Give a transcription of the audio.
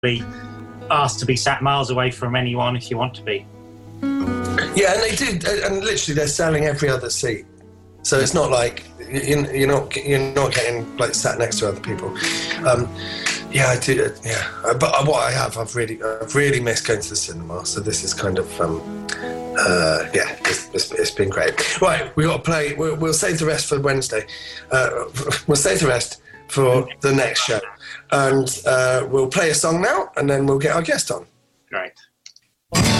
asked to be sat miles away from anyone if you want to be. Yeah, and they do, and literally they're selling every other seat, so it's not like you're not getting like sat next to other people. Yeah, I do. Yeah, but I've really missed going to the cinema. So this is kind of it's been great. Right, we got to play. We'll save the rest for Wednesday. We'll save the rest for the next show, and we'll play a song now, and then we'll get our guest on. Right.